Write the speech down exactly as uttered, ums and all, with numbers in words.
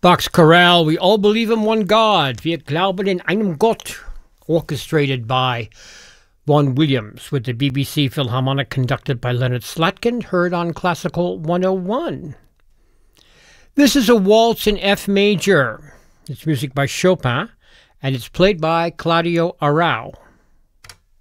Box Chorale, We All Believe in One God, Wir glauben in einem Gott, orchestrated by Vaughan Williams with the B B C Philharmonic conducted by Leonard Slatkin, heard on Classical one oh one. This is a waltz in F major. It's music by Chopin, and it's played by Claudio Arrau.